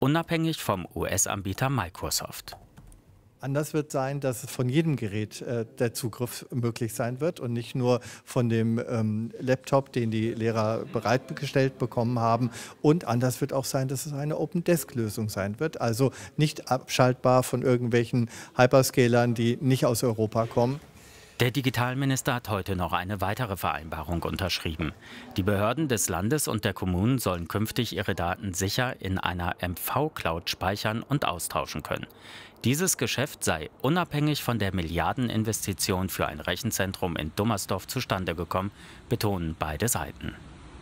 unabhängig vom US-Anbieter Microsoft. Anders wird sein, dass es von jedem Gerät der Zugriff möglich sein wird und nicht nur von dem Laptop, den die Lehrer bereitgestellt bekommen haben. Und anders wird auch sein, dass es eine Open-Desk-Lösung sein wird, also nicht abschaltbar von irgendwelchen Hyperscalern, die nicht aus Europa kommen. Der Digitalminister hat heute noch eine weitere Vereinbarung unterschrieben. Die Behörden des Landes und der Kommunen sollen künftig ihre Daten sicher in einer MV-Cloud speichern und austauschen können. Dieses Geschäft sei unabhängig von der Milliardeninvestition für ein Rechenzentrum in Dummersdorf zustande gekommen, betonen beide Seiten.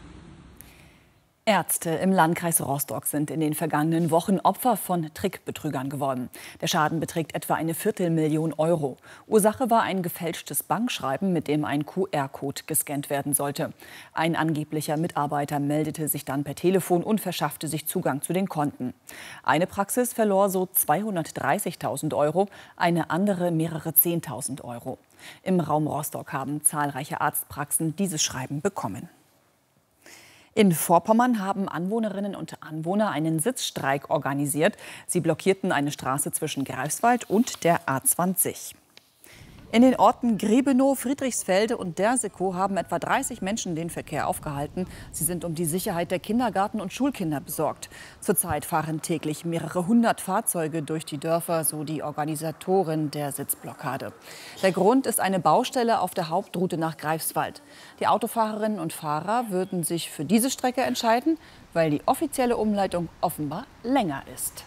Ärzte im Landkreis Rostock sind in den vergangenen Wochen Opfer von Trickbetrügern geworden. Der Schaden beträgt etwa eine Viertelmillion Euro. Ursache war ein gefälschtes Bankschreiben, mit dem ein QR-Code gescannt werden sollte. Ein angeblicher Mitarbeiter meldete sich dann per Telefon und verschaffte sich Zugang zu den Konten. Eine Praxis verlor so 230.000 Euro, eine andere mehrere 10.000 Euro. Im Raum Rostock haben zahlreiche Arztpraxen dieses Schreiben bekommen. In Vorpommern haben Anwohnerinnen und Anwohner einen Sitzstreik organisiert. Sie blockierten eine Straße zwischen Greifswald und der A20. In den Orten Griebenow, Friedrichsfelde und Dersekow haben etwa 30 Menschen den Verkehr aufgehalten. Sie sind um die Sicherheit der Kindergarten- und Schulkinder besorgt. Zurzeit fahren täglich mehrere hundert Fahrzeuge durch die Dörfer, so die Organisatorin der Sitzblockade. Der Grund ist eine Baustelle auf der Hauptroute nach Greifswald. Die Autofahrerinnen und Fahrer würden sich für diese Strecke entscheiden, weil die offizielle Umleitung offenbar länger ist.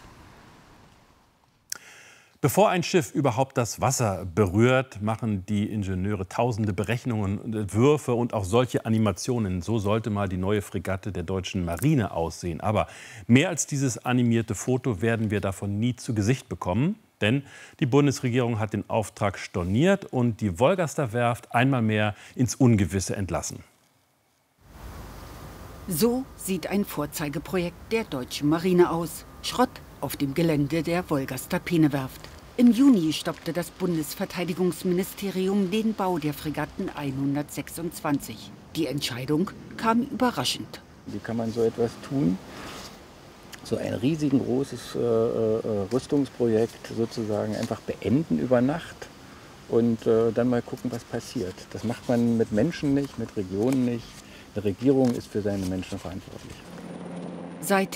Bevor ein Schiff überhaupt das Wasser berührt, machen die Ingenieure tausende Berechnungen und Entwürfe und auch solche Animationen. So sollte mal die neue Fregatte der deutschen Marine aussehen. Aber mehr als dieses animierte Foto werden wir davon nie zu Gesicht bekommen. Denn die Bundesregierung hat den Auftrag storniert und die Wolgaster Werft einmal mehr ins Ungewisse entlassen. So sieht ein Vorzeigeprojekt der deutschen Marine aus. Schrott auf dem Gelände der Wolgaster Peene-Werft. Im Juni stoppte das Bundesverteidigungsministerium den Bau der Fregatten 126. Die Entscheidung kam überraschend. Wie kann man so etwas tun? So ein riesengroßes Rüstungsprojekt sozusagen einfach beenden über Nacht und dann mal gucken, was passiert. Das macht man mit Menschen nicht, mit Regionen nicht. Eine Regierung ist für seine Menschen verantwortlich. Seit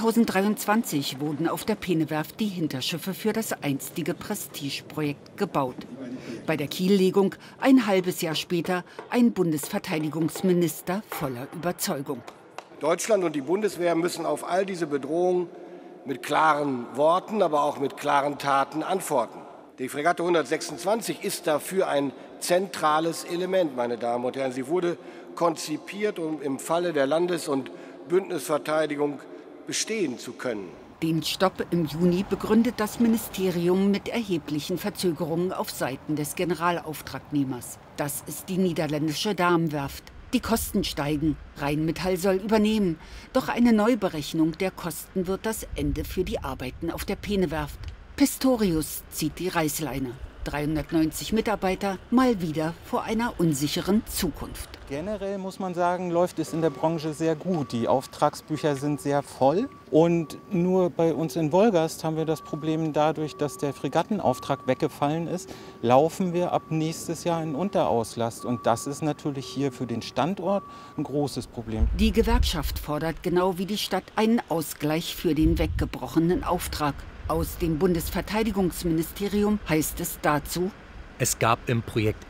2023 wurden auf der Peene-Werft die Hinterschiffe für das einstige Prestigeprojekt gebaut. Bei der Kiellegung ein halbes Jahr später ein Bundesverteidigungsminister voller Überzeugung. Deutschland und die Bundeswehr müssen auf all diese Bedrohungen mit klaren Worten, aber auch mit klaren Taten antworten. Die Fregatte 126 ist dafür ein zentrales Element, meine Damen und Herren. Sie wurde konzipiert, um im Falle der Landes- und Bündnisverteidigung bestehen zu können. Den Stopp im Juni begründet das Ministerium mit erheblichen Verzögerungen auf Seiten des Generalauftragnehmers. Das ist die niederländische Damen-Werft. Die Kosten steigen, Rheinmetall soll übernehmen. Doch eine Neuberechnung der Kosten wird das Ende für die Arbeiten auf der Peene-Werft. Pistorius zieht die Reißleine. 390 Mitarbeiter mal wieder vor einer unsicheren Zukunft. Generell muss man sagen, läuft es in der Branche sehr gut. Die Auftragsbücher sind sehr voll. Und nur bei uns in Wolgast haben wir das Problem, dadurch, dass der Fregattenauftrag weggefallen ist, laufen wir ab nächstes Jahr in Unterauslast. Und das ist natürlich hier für den Standort ein großes Problem. Die Gewerkschaft fordert genau wie die Stadt einen Ausgleich für den weggebrochenen Auftrag. Aus dem Bundesverteidigungsministerium heißt es dazu: Es gab im Projekt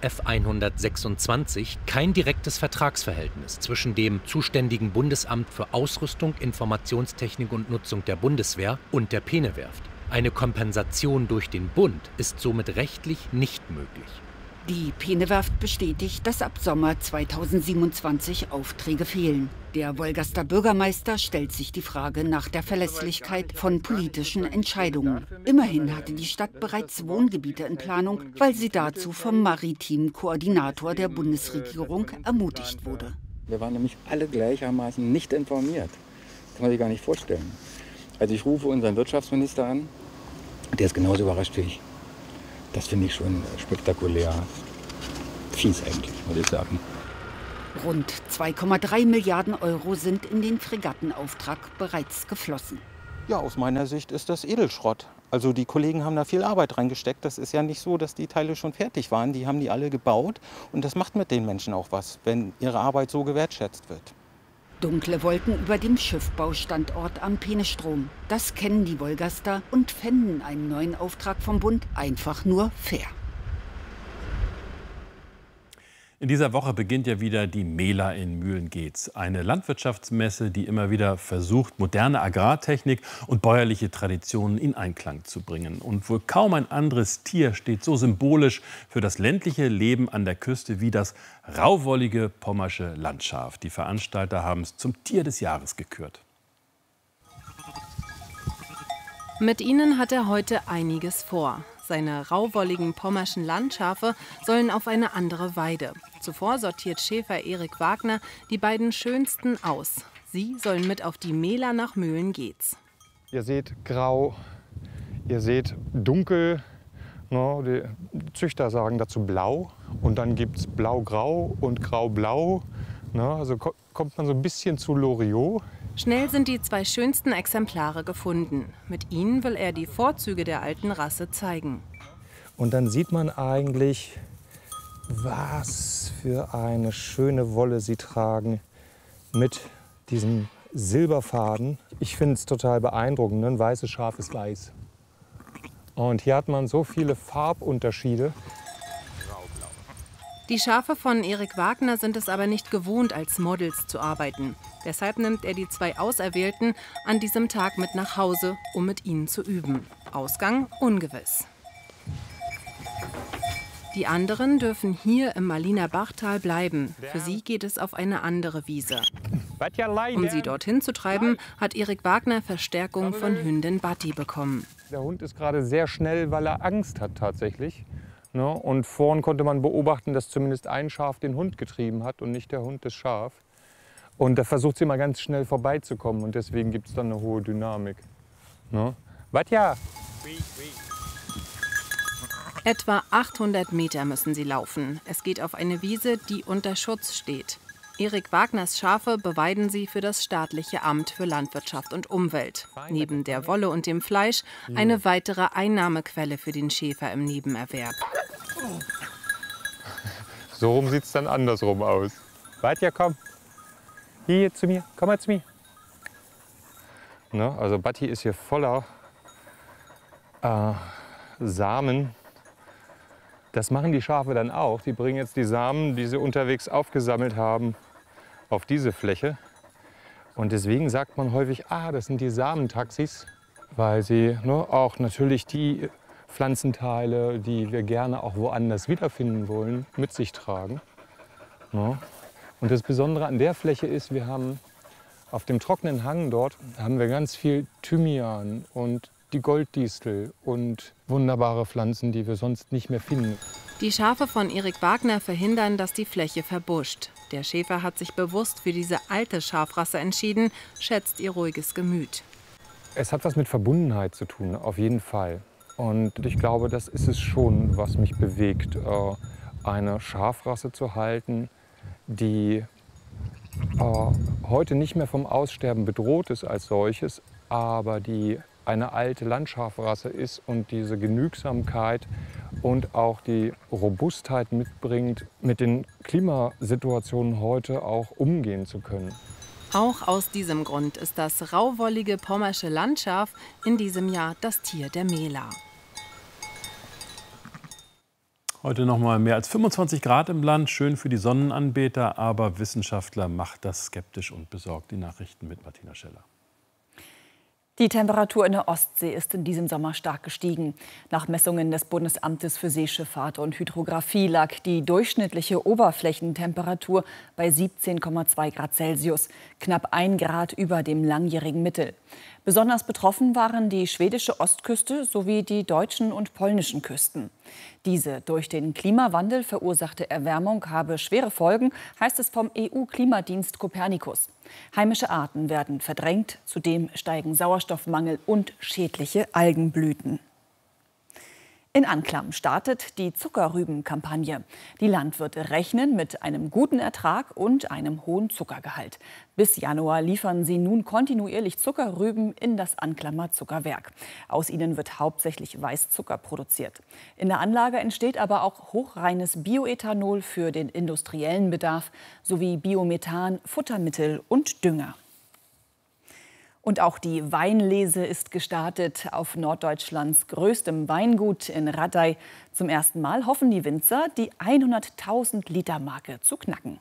F126 kein direktes Vertragsverhältnis zwischen dem zuständigen Bundesamt für Ausrüstung, Informationstechnik und Nutzung der Bundeswehr und der Peene-Werft. Eine Kompensation durch den Bund ist somit rechtlich nicht möglich. Die Peene-Werft bestätigt, dass ab Sommer 2027 Aufträge fehlen. Der Wolgaster Bürgermeister stellt sich die Frage nach der Verlässlichkeit von politischen Entscheidungen. Immerhin hatte die Stadt bereits Wohngebiete in Planung, weil sie dazu vom maritimen Koordinator der Bundesregierung ermutigt wurde. Wir waren nämlich alle gleichermaßen nicht informiert. Das kann man sich gar nicht vorstellen. Also ich rufe unseren Wirtschaftsminister an, der ist genauso überrascht wie ich. Das finde ich schon spektakulär fies eigentlich, muss ich sagen. Rund 2,3 Milliarden Euro sind in den Fregattenauftrag bereits geflossen. Ja, aus meiner Sicht ist das Edelschrott. Also die Kollegen haben da viel Arbeit reingesteckt. Das ist ja nicht so, dass die Teile schon fertig waren. Die haben die alle gebaut. Und das macht mit den Menschen auch was, wenn ihre Arbeit so gewertschätzt wird. Dunkle Wolken über dem Schiffbaustandort am Peenestrom. Das kennen die Wolgaster und fänden einen neuen Auftrag vom Bund einfach nur fair. In dieser Woche beginnt ja wieder die MELA in Mühlengeetz. Eine Landwirtschaftsmesse, die immer wieder versucht, moderne Agrartechnik und bäuerliche Traditionen in Einklang zu bringen. Und wohl kaum ein anderes Tier steht so symbolisch für das ländliche Leben an der Küste wie das rauwollige pommersche Landschaf. Die Veranstalter haben es zum Tier des Jahres gekürt. Mit ihnen hat er heute einiges vor. Seine rauwolligen pommerschen Landschafe sollen auf eine andere Weide. Zuvor sortiert Schäfer Erik Wagner die beiden schönsten aus. Sie sollen mit auf die MELA nach Mühlengeetz. Ihr seht grau, ihr seht dunkel. Die Züchter sagen dazu blau. Und dann gibt es blau-grau und grau-blau. Also kommt man so ein bisschen zu Loriot. Schnell sind die 2 schönsten Exemplare gefunden. Mit ihnen will er die Vorzüge der alten Rasse zeigen. Und dann sieht man eigentlich, was für eine schöne Wolle sie tragen mit diesem Silberfaden. Ich finde es total beeindruckend. Ein weißes Schaf ist weiß. Und hier hat man so viele Farbunterschiede. Die Schafe von Erik Wagner sind es aber nicht gewohnt, als Models zu arbeiten. Deshalb nimmt er die 2 Auserwählten an diesem Tag mit nach Hause, um mit ihnen zu üben. Ausgang ungewiss. Die anderen dürfen hier im Maliner Bachtal bleiben. Für sie geht es auf eine andere Wiese. Um sie dorthin zu treiben, hat Erik Wagner Verstärkung von Hündin Batti bekommen. Der Hund ist gerade sehr schnell, weil er Angst hat tatsächlich. Und vorhin konnte man beobachten, dass zumindest ein Schaf den Hund getrieben hat und nicht der Hund das Schaf. Und da versucht sie mal ganz schnell vorbeizukommen und deswegen gibt es dann eine hohe Dynamik. Batja! Etwa 800 Meter müssen sie laufen. Es geht auf eine Wiese, die unter Schutz steht. Erik Wagners Schafe beweiden sie für das staatliche Amt für Landwirtschaft und Umwelt. Neben der Wolle und dem Fleisch eine weitere Einnahmequelle für den Schäfer im Nebenerwerb. So rum sieht es dann andersrum aus. Batja, komm. Hier zu mir. Komm mal zu mir. Also Batti ist hier voller Samen. Das machen die Schafe dann auch. Die bringen jetzt die Samen, die sie unterwegs aufgesammelt haben, auf diese Fläche. Und deswegen sagt man häufig, das sind die Samentaxis, weil sie auch natürlich die Pflanzenteile, die wir gerne auch woanders wiederfinden wollen, mit sich tragen. Und das Besondere an der Fläche ist, wir haben auf dem trockenen Hang dort haben wir ganz viel Thymian und die Golddistel und wunderbare Pflanzen, die wir sonst nicht mehr finden. Die Schafe von Erik Wagner verhindern, dass die Fläche verbuscht. Der Schäfer hat sich bewusst für diese alte Schafrasse entschieden, schätzt ihr ruhiges Gemüt. Es hat was mit Verbundenheit zu tun, auf jeden Fall. Und ich glaube, das ist es schon, was mich bewegt, eine Schafrasse zu halten, die heute nicht mehr vom Aussterben bedroht ist als solches, aber die eine alte Landschafrasse ist und diese Genügsamkeit und auch die Robustheit mitbringt, mit den Klimasituationen heute auch umgehen zu können. Auch aus diesem Grund ist das rauwollige pommersche Landschaf in diesem Jahr das Tier der MELA. Heute noch mal mehr als 25 Grad im Land, schön für die Sonnenanbeter, aber Wissenschaftler macht das skeptisch und besorgt. Die Nachrichten mit Martina Scheller. Die Temperatur in der Ostsee ist in diesem Sommer stark gestiegen. Nach Messungen des Bundesamtes für Seeschifffahrt und Hydrographie lag die durchschnittliche Oberflächentemperatur bei 17,2 Grad Celsius, knapp 1 Grad über dem langjährigen Mittel. Besonders betroffen waren die schwedische Ostküste sowie die deutschen und polnischen Küsten. Diese durch den Klimawandel verursachte Erwärmung habe schwere Folgen, heißt es vom EU-Klimadienst Copernicus. Heimische Arten werden verdrängt, zudem steigen Sauerstoffmangel und schädliche Algenblüten. In Anklam startet die Zuckerrübenkampagne. Die Landwirte rechnen mit einem guten Ertrag und einem hohen Zuckergehalt. Bis Januar liefern sie nun kontinuierlich Zuckerrüben in das Anklamer Zuckerwerk. Aus ihnen wird hauptsächlich Weißzucker produziert. In der Anlage entsteht aber auch hochreines Bioethanol für den industriellen Bedarf sowie Biomethan, Futtermittel und Dünger. Und auch die Weinlese ist gestartet auf Norddeutschlands größtem Weingut in Ratay. Zum ersten Mal hoffen die Winzer, die 100.000 Liter Marke zu knacken.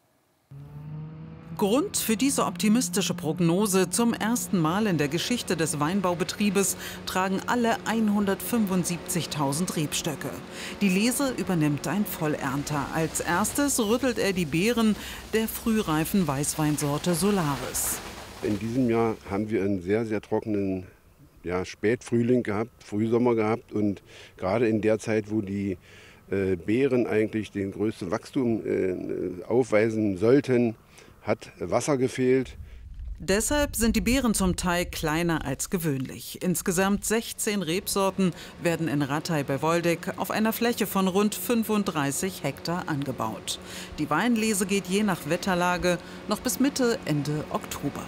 Grund für diese optimistische Prognose: zum ersten Mal in der Geschichte des Weinbaubetriebes tragen alle 175.000 Rebstöcke. Die Lese übernimmt ein Vollernter. Als erstes rüttelt er die Beeren der frühreifen Weißweinsorte Solaris. In diesem Jahr haben wir einen sehr, sehr trockenen Spätfrühling gehabt, Frühsommer gehabt. Und gerade in der Zeit, wo die Beeren eigentlich den größten Wachstum aufweisen sollten, hat Wasser gefehlt. Deshalb sind die Beeren zum Teil kleiner als gewöhnlich. Insgesamt 16 Rebsorten werden in Ratay bei Woldeck auf einer Fläche von rund 35 Hektar angebaut. Die Weinlese geht je nach Wetterlage noch bis Mitte, Ende Oktober.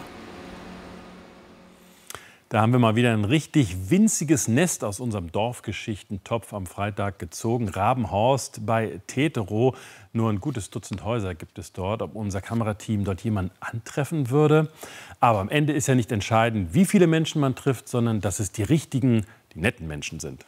Da haben wir mal wieder ein richtig winziges Nest aus unserem Dorfgeschichtentopf am Freitag gezogen. Rabenhorst bei Teterow. Nur ein gutes Dutzend Häuser gibt es dort. Ob unser Kamerateam dort jemanden antreffen würde. Aber am Ende ist ja nicht entscheidend, wie viele Menschen man trifft, sondern dass es die richtigen, die netten Menschen sind.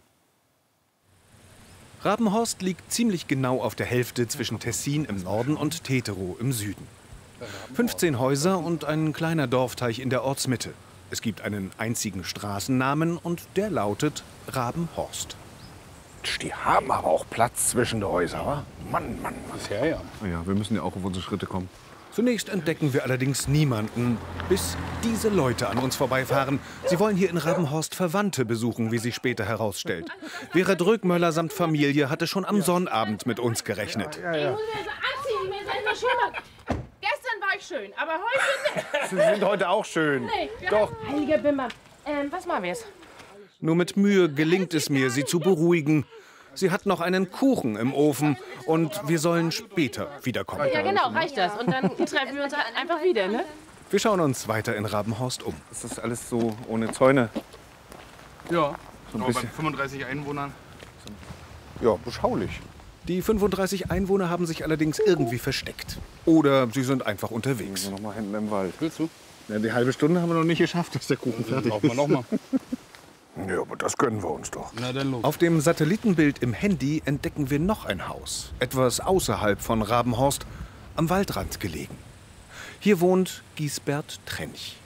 Rabenhorst liegt ziemlich genau auf der Hälfte zwischen Tessin im Norden und Teterow im Süden. 15 Häuser und ein kleiner Dorfteich in der Ortsmitte. Es gibt einen einzigen Straßennamen und der lautet Rabenhorst. Die haben aber auch Platz zwischen den Häusern, wa? Mann. Ja. Ja, wir müssen ja auch auf unsere Schritte kommen. Zunächst entdecken wir allerdings niemanden, bis diese Leute an uns vorbeifahren. Sie wollen hier in Rabenhorst Verwandte besuchen, wie sich später herausstellt. Vera Drögmöller samt Familie hatte schon am Sonnabend mit uns gerechnet. Ja. Ich muss mir so anziehen, mir ist etwas schön. Gestern war ich schön, aber heute nicht. Sie sind heute auch schön. Nee, Doch. Heiliger Bimmer. Was machen wir jetzt? Nur mit Mühe gelingt es mir, sie zu beruhigen. Sie hat noch einen Kuchen im Ofen und wir sollen später wiederkommen. Ja, genau, reicht das. Und dann treffen wir uns einfach wieder, ne? Wir schauen uns weiter in Rabenhorst um. Ist das alles so ohne Zäune? Ja, so ein bei bisschen. 35 Einwohnern. Ja, beschaulich. Die 35 Einwohner haben sich allerdings irgendwie versteckt. Oder sie sind einfach unterwegs. Wir noch mal hinten im Wald. Willst du? Ja, die halbe Stunde haben wir noch nicht geschafft, dass der Kuchen fertig ist. Noch mal. Ja, aber das gönnen wir uns doch. Na dann los. Auf dem Satellitenbild im Handy entdecken wir noch ein Haus. Etwas außerhalb von Rabenhorst, am Waldrand gelegen. Hier wohnt Giesbert Trench.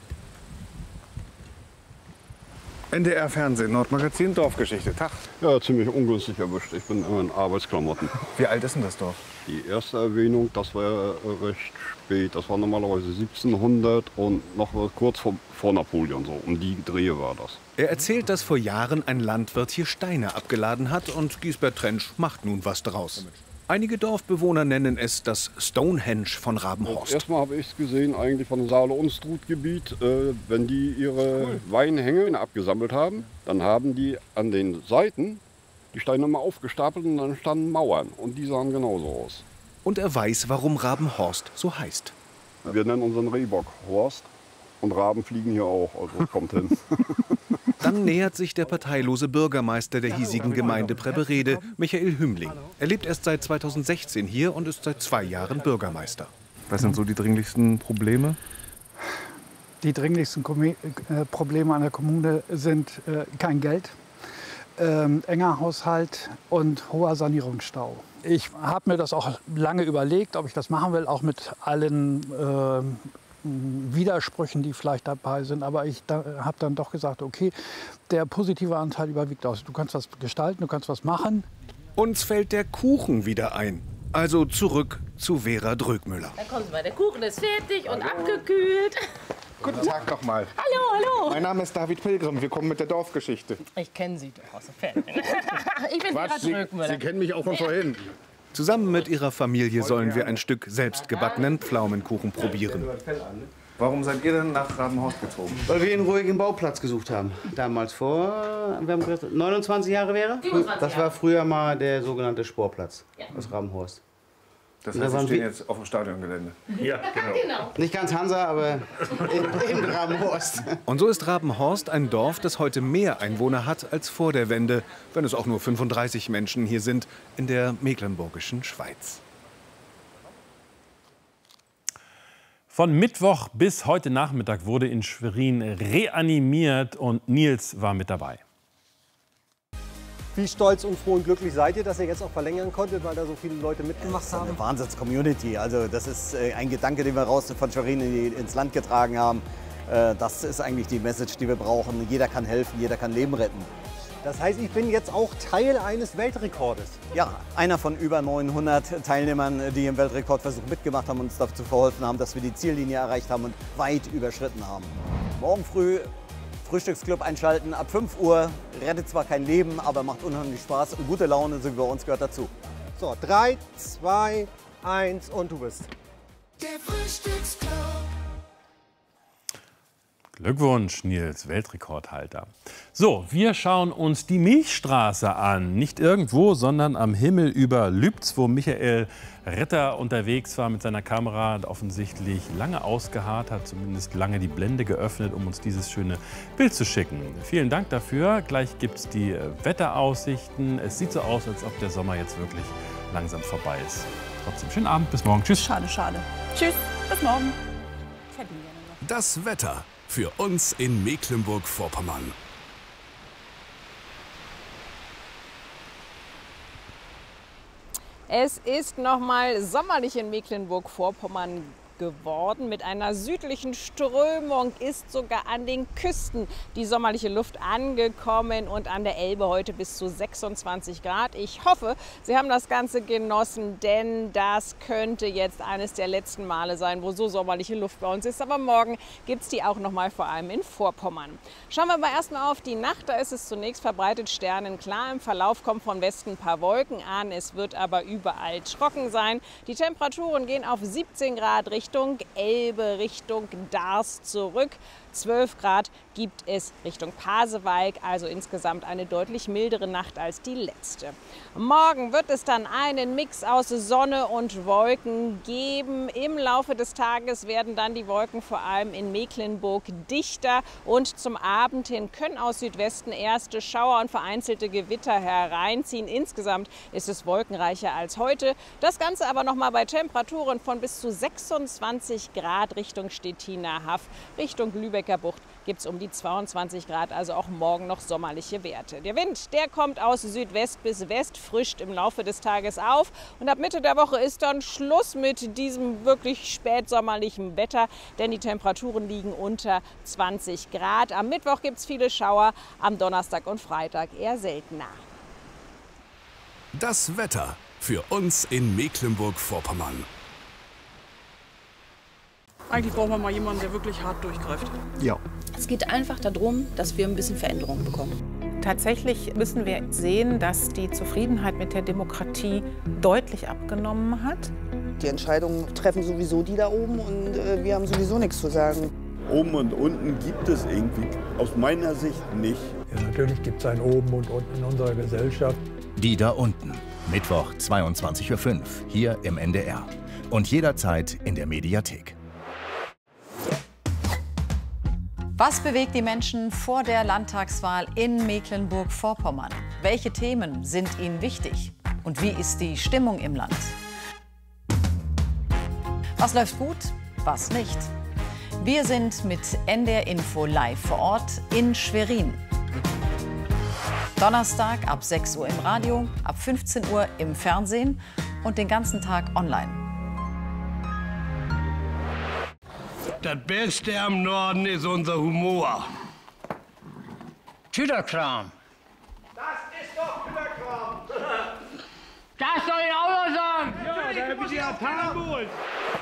NDR Fernsehen, Nordmagazin, Dorfgeschichte. Tag. Ja, ziemlich ungünstig erwischt. Ich bin immer in Arbeitsklamotten. Wie alt ist denn das Dorf? Die erste Erwähnung, das war recht spät. Das war normalerweise 1700 und noch kurz vor Napoleon, so um die Drehe war das. Er erzählt, dass vor Jahren ein Landwirt hier Steine abgeladen hat und Giesbert Trench macht nun was draus. Einige Dorfbewohner nennen es das Stonehenge von Rabenhorst. Erstmal habe ich es gesehen, eigentlich von dem Saale-Unstrut-Gebiet, wenn die ihre Weinhänge abgesammelt haben, dann haben die an den Seiten die Steine mal aufgestapelt und dann standen Mauern und die sahen genauso aus. Und er weiß, warum Rabenhorst so heißt. Wir nennen unseren Rehbock Horst und Raben fliegen hier auch, also kommt hin. Dann nähert sich der parteilose Bürgermeister der hiesigen Gemeinde Prebberede, Michael Hümling. Er lebt erst seit 2016 hier und ist seit 2 Jahren Bürgermeister. Was sind so die dringlichsten Probleme? Die dringlichsten Probleme an der Kommune sind kein Geld, enger Haushalt und hoher Sanierungsstau. Ich habe mir das auch lange überlegt, ob ich das machen will, auch mit allen Widersprüchen, die vielleicht dabei sind. Aber ich habe dann doch gesagt, okay, der positive Anteil überwiegt aus. Du kannst was gestalten, du kannst was machen. Uns fällt der Kuchen wieder ein. Also zurück zu Vera Drögmöller. Da kommen Sie mal, der Kuchen ist fertig und abgekühlt. Guten Tag nochmal. Hallo. Mein Name ist David Pilgrim. Wir kommen mit der Dorfgeschichte. Ich kenne Sie doch aus dem Fernsehen. Ich bin Vera Drögmöller. Sie kennen mich auch von vorhin. Zusammen mit ihrer Familie sollen wir ein Stück selbstgebackenen Pflaumenkuchen probieren. Warum seid ihr denn nach Rabenhorst gezogen? Weil wir einen ruhigen Bauplatz gesucht haben. Damals vor, wir haben gesagt, 29 Jahre wäre? 27 das war früher mal der sogenannte Sportplatz aus Rabenhorst. Das heißt, wir stehen jetzt auf dem Stadiongelände. Ja, genau. Nicht ganz Hansa, aber in Rabenhorst. Und so ist Rabenhorst ein Dorf, das heute mehr Einwohner hat als vor der Wende, wenn es auch nur 35 Menschen hier sind, in der mecklenburgischen Schweiz. Von Mittwoch bis heute Nachmittag wurde in Schwerin reanimiert und Nils war mit dabei. Wie stolz und froh und glücklich seid ihr, dass ihr jetzt auch verlängern konntet, weil da so viele Leute mitgemacht haben? Eine Wahnsinns-Community. Also das ist ein Gedanke, den wir raus von Schwerin ins Land getragen haben. Das ist eigentlich die Message, die wir brauchen. Jeder kann helfen, jeder kann Leben retten. Das heißt, ich bin jetzt auch Teil eines Weltrekordes? Ja, einer von über 900 Teilnehmern, die im Weltrekordversuch mitgemacht haben und uns dazu verholfen haben, dass wir die Ziellinie erreicht haben und weit überschritten haben. Morgen früh Frühstücksclub einschalten, ab 5 Uhr, rettet zwar kein Leben, aber macht unheimlich Spaß und gute Laune, so wie bei uns, gehört dazu. So, 3, 2, 1 und du bist. Der Frühstücksclub. Glückwunsch, Nils, Weltrekordhalter. So, wir schauen uns die Milchstraße an. Nicht irgendwo, sondern am Himmel über Lübz, wo Michael Ritter unterwegs war mit seiner Kamera, offensichtlich lange ausgeharrt hat, zumindest lange die Blende geöffnet, um uns dieses schöne Bild zu schicken. Vielen Dank dafür. Gleich gibt es die Wetteraussichten. Es sieht so aus, als ob der Sommer jetzt wirklich langsam vorbei ist. Trotzdem schönen Abend, bis morgen. Tschüss. Schade, schade. Tschüss, bis morgen. Das Wetter für uns in Mecklenburg-Vorpommern. Es ist noch mal sommerlich in Mecklenburg-Vorpommern geworden. Mit einer südlichen Strömung ist sogar an den Küsten die sommerliche Luft angekommen und an der Elbe heute bis zu 26 Grad. Ich hoffe, Sie haben das Ganze genossen, denn das könnte jetzt eines der letzten Male sein, wo so sommerliche Luft bei uns ist. Aber morgen gibt es die auch noch mal, vor allem in Vorpommern. Schauen wir aber erstmal auf die Nacht. Da ist es zunächst verbreitet sternenklar. Im Verlauf kommen von Westen ein paar Wolken an. Es wird aber überall trocken sein. Die Temperaturen gehen auf 17 Grad Richtung Elbe, Richtung Darß zurück. 12 Grad gibt es Richtung Pasewalk, also insgesamt eine deutlich mildere Nacht als die letzte. Morgen wird es dann einen Mix aus Sonne und Wolken geben. Im Laufe des Tages werden dann die Wolken vor allem in Mecklenburg dichter und zum Abend hin können aus Südwesten erste Schauer und vereinzelte Gewitter hereinziehen. Insgesamt ist es wolkenreicher als heute. Das Ganze aber noch mal bei Temperaturen von bis zu 26 Grad Richtung Stettiner Haff, Richtung Lübecker Bucht gibt es um die 22 Grad, also auch morgen noch sommerliche Werte. Der Wind, der kommt aus Südwest bis West, frischt im Laufe des Tages auf. Und ab Mitte der Woche ist dann Schluss mit diesem wirklich spätsommerlichen Wetter, denn die Temperaturen liegen unter 20 Grad. Am Mittwoch gibt es viele Schauer, am Donnerstag und Freitag eher seltener. Das Wetter für uns in Mecklenburg-Vorpommern. Eigentlich brauchen wir mal jemanden, der wirklich hart durchgreift. Ja. Es geht einfach darum, dass wir ein bisschen Veränderung bekommen. Tatsächlich müssen wir sehen, dass die Zufriedenheit mit der Demokratie deutlich abgenommen hat. Die Entscheidungen treffen sowieso die da oben und wir haben sowieso nichts zu sagen. Oben und unten gibt es irgendwie aus meiner Sicht nicht. Ja, natürlich gibt es ein Oben und Unten in unserer Gesellschaft. Die da unten. Mittwoch 22:05 Uhr hier im NDR. Und jederzeit in der Mediathek. Was bewegt die Menschen vor der Landtagswahl in Mecklenburg-Vorpommern? Welche Themen sind ihnen wichtig? Und wie ist die Stimmung im Land? Was läuft gut, was nicht? Wir sind mit NDR Info live vor Ort in Schwerin. Donnerstag ab 6 Uhr im Radio, ab 15 Uhr im Fernsehen und den ganzen Tag online. Das Beste am Norden ist unser Humor. Tüderkram. Das ist doch Tüderkram. Das soll ich auch noch sagen. Ja, da habe ich die Hamburg.